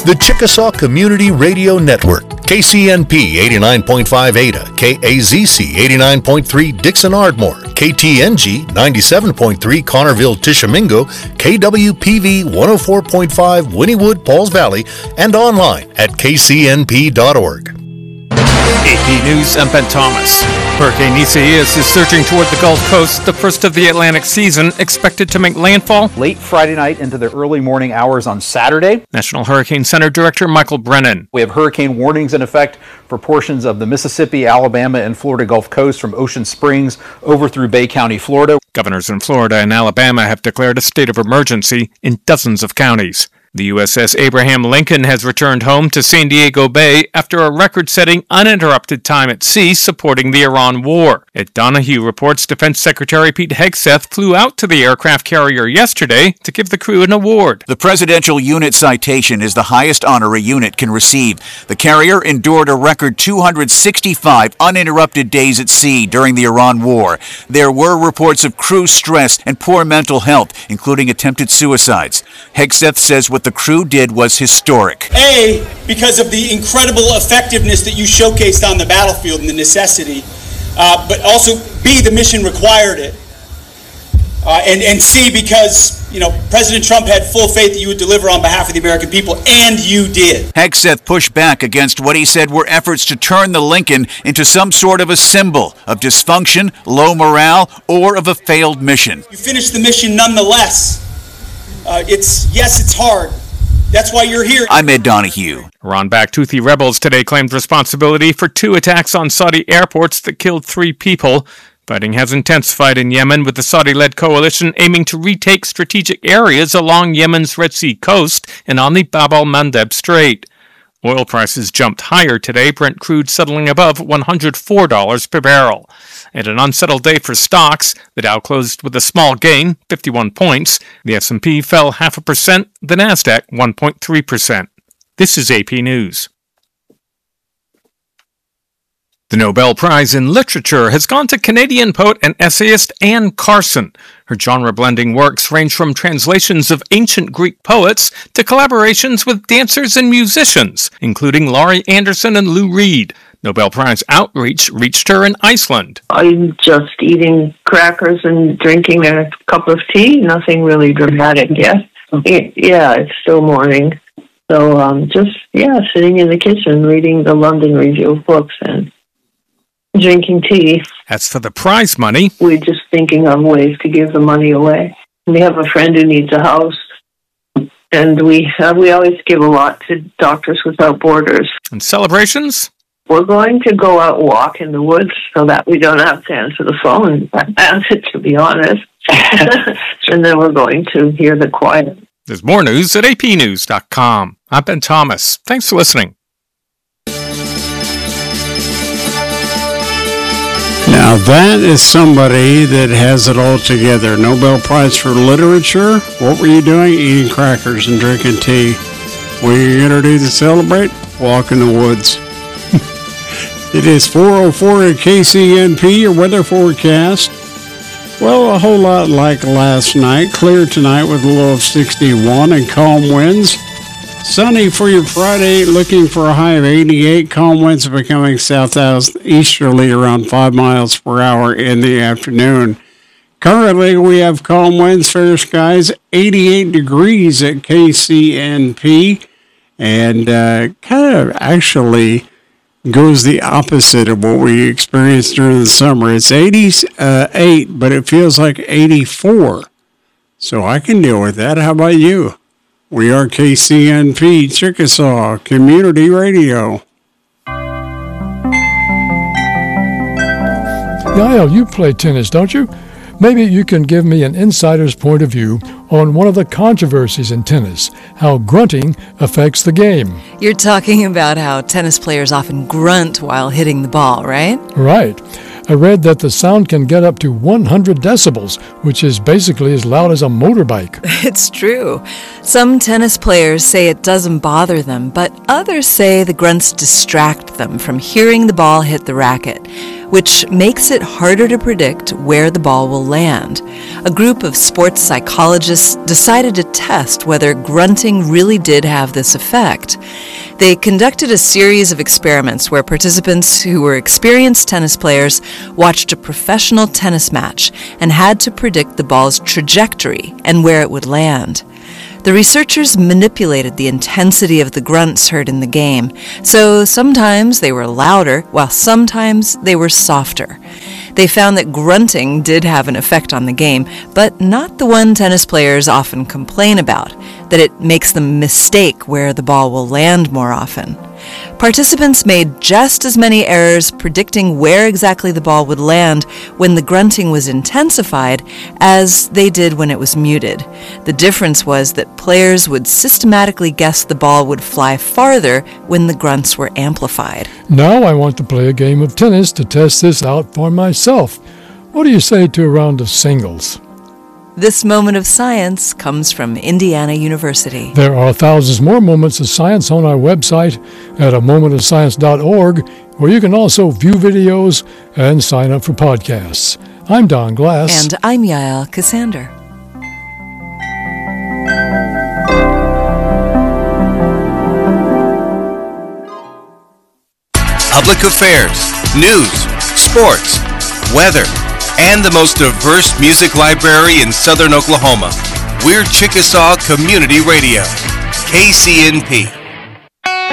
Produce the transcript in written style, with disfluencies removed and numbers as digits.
The Chickasaw Community Radio Network, KCNP 89.5 Ada, KAZC 89.3 Dixon Ardmore, KTNG 97.3 Connerville Tishomingo, KWPV 104.5 Wynnewood Pauls Valley, and online at kcnp.org. AP News, I'm Ben Thomas. Hurricane Isaias is surging toward the Gulf Coast, the first of the Atlantic season, expected to make landfall late Friday night into the early morning hours on Saturday. National Hurricane Center Director Michael Brennan. We have hurricane warnings in effect for portions of the Mississippi, Alabama, and Florida Gulf Coast from Ocean Springs over through Bay County, Florida. Governors in Florida and Alabama have declared a state of emergency in dozens of counties. The USS Abraham Lincoln has returned home to San Diego Bay after a record-setting uninterrupted time at sea supporting the Iran war. At Donahue reports Defense Secretary Pete Hegseth flew out to the aircraft carrier yesterday to give the crew an award. The Presidential Unit Citation is the highest honor a unit can receive. The carrier endured a record 265 uninterrupted days at sea during the Iran war. There were reports of crew stress and poor mental health, including attempted suicides. Hegseth says what the crew did was historic. A, because of the incredible effectiveness that you showcased on the battlefield and the necessity, but also B, the mission required it, and C, because President Trump had full faith that you would deliver on behalf of the American people, and you did. Hegseth pushed back against what he said were efforts to turn the Lincoln into some sort of a symbol of dysfunction, low morale, or of a failed mission. You finished the mission nonetheless. It's hard. That's why you're here. I'm Ed Donahue. Iran-backed Houthi rebels today claimed responsibility for 2 attacks on Saudi airports that killed 3 people. Fighting has intensified in Yemen, with the Saudi-led coalition aiming to retake strategic areas along Yemen's Red Sea coast and on the Bab al-Mandeb Strait. Oil prices jumped higher today, Brent crude settling above $104 per barrel. And an unsettled day for stocks. The Dow closed with a small gain, 51 points. The S&P fell 0.5%, the Nasdaq 1.3%. This is AP News. The Nobel Prize in Literature has gone to Canadian poet and essayist Anne Carson. Her genre-blending works range from translations of ancient Greek poets to collaborations with dancers and musicians, including Laurie Anderson and Lou Reed. Nobel Prize outreach reached her in Iceland. I'm just eating crackers and drinking a cup of tea, nothing really dramatic yet. Yeah, it's still morning. So sitting in the kitchen reading the London Review of Books and drinking tea. As for the prize money, we're just thinking of ways to give the money away. We have a friend who needs a house, and we always give a lot to Doctors Without Borders. And celebrations? We're going to go out and walk in the woods so that we don't have to answer the phone, to be honest. And then we're going to hear the quiet. There's more news at apnews.com. I'm Ben Thomas. Thanks for listening. Now that is somebody that has it all together. Nobel Prize for Literature. What were you doing? Eating crackers and drinking tea. What are you going to do to celebrate? Walk in the woods. It is 4:04 at KCNP, your weather forecast. Well, a whole lot like last night. Clear tonight with a low of 61 and calm winds. Sunny for your Friday, looking for a high of 88. Calm winds becoming southeasterly around 5 miles per hour in the afternoon. Currently, we have calm winds, fair skies, 88 degrees at KCNP, and kind of actually goes the opposite of what we experienced during the summer. It's 88, but it feels like 84. So I can deal with that. How about you? We are KCNP, Chickasaw Community Radio. Niall, you play tennis, don't you? Maybe you can give me an insider's point of view on one of the controversies in tennis, how grunting affects the game. You're talking about how tennis players often grunt while hitting the ball, right? Right. I read that the sound can get up to 100 decibels, which is basically as loud as a motorbike. It's true. Some tennis players say it doesn't bother them, but others say the grunts distract them from hearing the ball hit the racket. which makes it harder to predict where the ball will land. A group of sports psychologists decided to test whether grunting really did have this effect. They conducted a series of experiments where participants who were experienced tennis players watched a professional tennis match and had to predict the ball's trajectory and where it would land. The researchers manipulated the intensity of the grunts heard in the game, so sometimes they were louder, while sometimes they were softer. They found that grunting did have an effect on the game, but not the one tennis players often complain about, that it makes them mistake where the ball will land more often. Participants made just as many errors predicting where exactly the ball would land when the grunting was intensified as they did when it was muted. The difference was that players would systematically guess the ball would fly farther when the grunts were amplified. Now I want to play a game of tennis to test this out for myself. What do you say to a round of singles? This moment of science comes from Indiana University. There are thousands more moments of science on our website at amomentofscience.org, where you can also view videos and sign up for podcasts. I'm Don Glass. And I'm Yael Cassander. Public affairs, news, sports, weather, and the most diverse music library in southern Oklahoma. We're Chickasaw Community Radio, KCNP.